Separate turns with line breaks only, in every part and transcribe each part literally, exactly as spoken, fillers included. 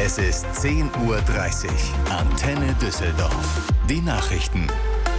Es ist zehn Uhr dreißig. Antenne Düsseldorf. Die Nachrichten.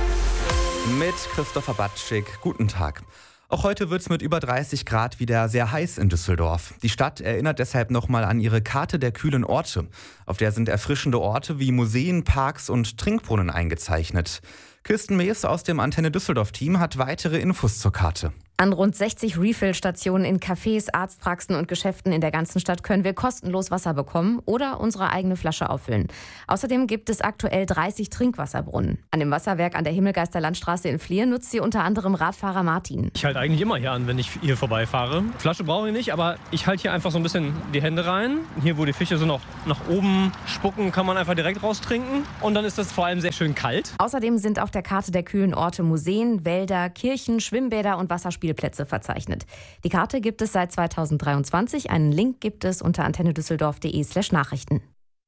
Mit Christopher Batschik. Guten Tag. Auch heute wird es mit über dreißig Grad wieder sehr heiß in Düsseldorf. Die Stadt erinnert deshalb nochmal an ihre Karte der kühlen Orte. Auf der sind erfrischende Orte wie Museen, Parks und Trinkbrunnen eingezeichnet. Kirsten Mees aus dem Antenne Düsseldorf-Team hat weitere Infos zur Karte.
An rund sechzig Refill-Stationen in Cafés, Arztpraxen und Geschäften in der ganzen Stadt können wir kostenlos Wasser bekommen oder unsere eigene Flasche auffüllen. Außerdem gibt es aktuell dreißig Trinkwasserbrunnen. An dem Wasserwerk an der Himmelgeisterlandstraße in Flier nutzt sie unter anderem Radfahrer Martin.
Ich halte eigentlich immer hier an, wenn ich hier vorbeifahre. Flasche brauche ich nicht, aber ich halte hier einfach so ein bisschen die Hände rein. Hier, wo die Fische so noch nach oben spucken, kann man einfach direkt raustrinken. Und dann ist das vor allem sehr schön kalt.
Außerdem sind auf der Karte der kühlen Orte Museen, Wälder, Kirchen, Schwimmbäder und Wasserspielplätze Plätze verzeichnet. Die Karte gibt es seit zweitausenddreiundzwanzig. Einen Link gibt es unter antennedüsseldorf.de slash Nachrichten.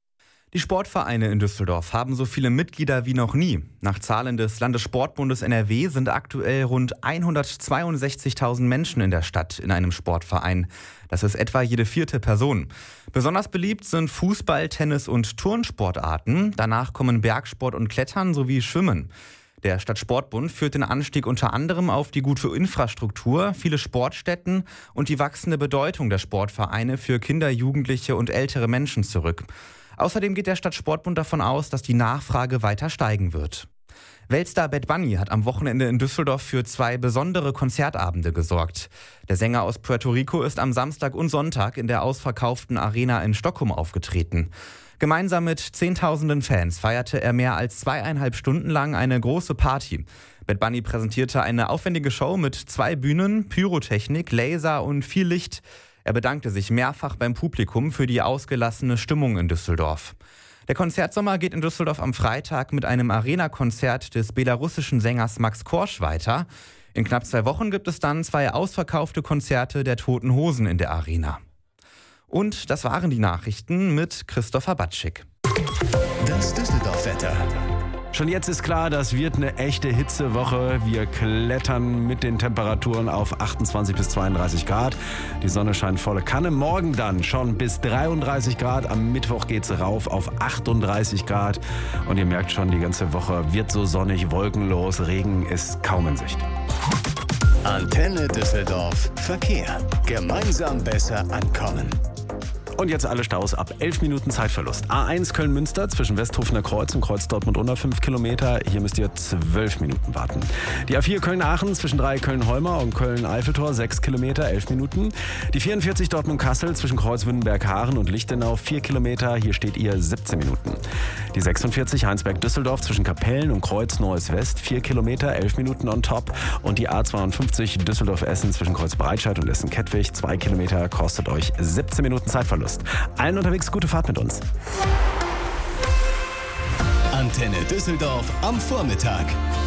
Die Sportvereine in Düsseldorf haben so viele Mitglieder wie noch nie. Nach Zahlen des Landessportbundes N R W sind aktuell rund hundertzweiundsechzigtausend Menschen in der Stadt in einem Sportverein. Das ist etwa jede vierte Person. Besonders beliebt sind Fußball, Tennis und Turnsportarten. Danach kommen Bergsport und Klettern sowie Schwimmen. Der Stadtsportbund führt den Anstieg unter anderem auf die gute Infrastruktur, viele Sportstätten und die wachsende Bedeutung der Sportvereine für Kinder, Jugendliche und ältere Menschen zurück. Außerdem geht der Stadtsportbund davon aus, dass die Nachfrage weiter steigen wird. Weltstar Bad Bunny hat am Wochenende in Düsseldorf für zwei besondere Konzertabende gesorgt. Der Sänger aus Puerto Rico ist am Samstag und Sonntag in der ausverkauften Arena in Stockholm aufgetreten. Gemeinsam mit zehntausenden Fans feierte er mehr als zweieinhalb Stunden lang eine große Party. Bad Bunny präsentierte eine aufwendige Show mit zwei Bühnen, Pyrotechnik, Laser und viel Licht. Er bedankte sich mehrfach beim Publikum für die ausgelassene Stimmung in Düsseldorf. Der Konzertsommer geht in Düsseldorf am Freitag mit einem Arena-Konzert des belarussischen Sängers Max Korsch weiter. In knapp zwei Wochen gibt es dann zwei ausverkaufte Konzerte der Toten Hosen in der Arena. Und das waren die Nachrichten mit Christopher Batschik.
Das Düsseldorf-Wetter.
Schon jetzt ist klar, das wird eine echte Hitzewoche. Wir klettern mit den Temperaturen auf achtundzwanzig bis zweiunddreißig Grad. Die Sonne scheint volle Kanne. Morgen dann schon bis dreiunddreißig Grad. Am Mittwoch geht's rauf auf achtunddreißig Grad. Und ihr merkt schon, die ganze Woche wird so sonnig, wolkenlos. Regen ist kaum in Sicht.
Antenne Düsseldorf. Verkehr. Gemeinsam besser ankommen.
Und jetzt alle Staus ab elf Minuten Zeitverlust. A eins Köln-Münster zwischen Westhofener Kreuz und Kreuz Dortmund-Unter fünf Kilometer. Hier müsst ihr zwölf Minuten warten. Die A vier Köln-Aachen zwischen drei Köln-Holmer und Köln-Eiffeltor sechs Kilometer, elf Minuten. Die vierundvierzig Dortmund-Kassel zwischen Kreuz Wünnenberg-Haaren und Lichtenau vier Kilometer. Hier steht ihr siebzehn Minuten. Die sechsundvierzig Heinsberg-Düsseldorf zwischen Kapellen und Kreuz Neues West vier Kilometer, elf Minuten on top. Und die A zweiundfünfzig Düsseldorf-Essen zwischen Kreuz Breitscheid und Essen-Kettwig zwei Kilometer kostet euch siebzehn Minuten Zeitverlust. Allen unterwegs gute Fahrt mit uns.
Antenne Düsseldorf am Vormittag.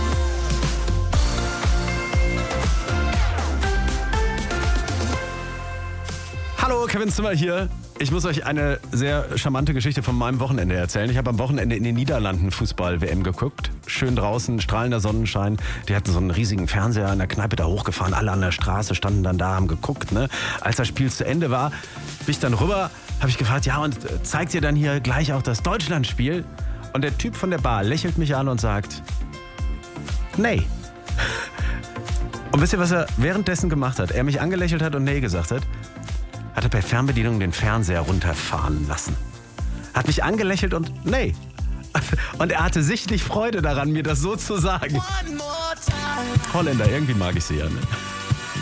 Hallo, Kevin Zimmer hier. Ich muss euch eine sehr charmante Geschichte von meinem Wochenende erzählen. Ich habe am Wochenende in den Niederlanden Fußball-W M geguckt. Schön draußen, strahlender Sonnenschein. Die hatten so einen riesigen Fernseher in der Kneipe da hochgefahren. Alle an der Straße standen dann da, haben geguckt. Ne? Als das Spiel zu Ende war, bin ich dann rüber, habe ich gefragt, ja, und zeigt ihr dann hier gleich auch das Deutschlandspiel? Und der Typ von der Bar lächelt mich an und sagt, nee. Und wisst ihr, was er währenddessen gemacht hat? Er mich angelächelt hat und nee gesagt hat? Hat er per Fernbedienung den Fernseher runterfahren lassen. Hat mich angelächelt und nee. Und er hatte sichtlich Freude daran, mir das so zu sagen. Holländer, irgendwie mag ich sie ja. Ne?